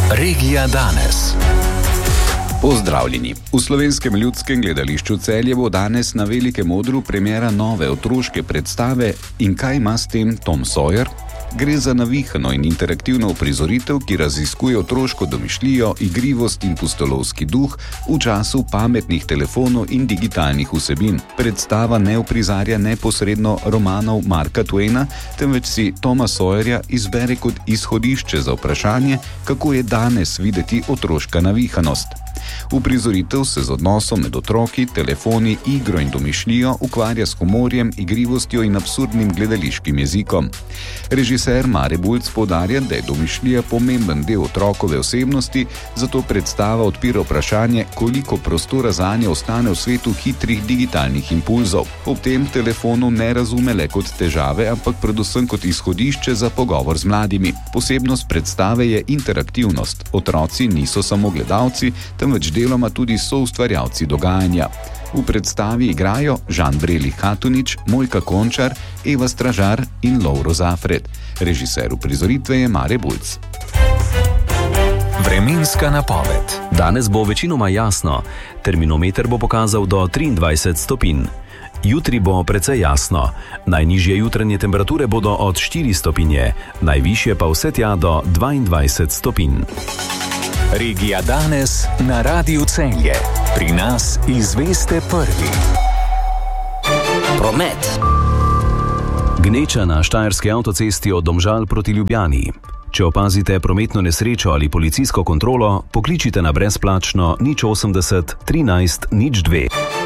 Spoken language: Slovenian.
Regija danes. Pozdravljeni. V Slovenskem ljudskem gledališču Celje bo danes na Velikem odru premiera nove otroške predstave In kaj ima s tem Tom Sawyer? Gre za navihano in interaktivno uprizoritev, ki raziskuje otroško domišljijo, igrivost in pustolovski duh v času pametnih telefonov in digitalnih vsebin. Predstava ne uprizarja neposredno romanov Marka Twaina, temveč si Toma Sawyerja izbere kot izhodišče za vprašanje, kako je danes videti otroška navihanost. Uprizoritev se z odnosom med otroki, telefoni, igro in domišljijo ukvarja s humorjem, igrivostjo in absurdnim gledališkim jezikom. Režiser Mare Bulc poudarja, da je domišljija pomemben del otrokove osebnosti, zato predstava odpira vprašanje, koliko prostora zanje ostane v svetu hitrih digitalnih impulzov. Ob tem telefonu ne razume le kot težave, ampak predvsem kot izhodišče za pogovor z mladimi. Posebnost predstave je interaktivnost. Otroci niso samo gledalci, temveč deloma tudi soustvarjalci dogajanja. V predstavi igrajo Žan Breli Katunič, Mojka Končar, Eva Stražar in Lovro Zafred. Režiser uprizoritve je Mare Bulc. Vremenska napoved. Danes bo večinoma jasno. Termometer bo pokazal do 23 stopinj. Jutri bo precej jasno. Najnižje jutranje temperature bodo od 4 stopinje, najvišje pa vse tja do 22 stopinj. Regija danes na Radiu Celje. Pri nas izveste prvi. Promet. Gneča na štajerski avtocesti od Domžal proti Ljubljani. Če opazite prometno nesrečo ali policijsko kontrolo, pokličite na brezplačno 080 13 02.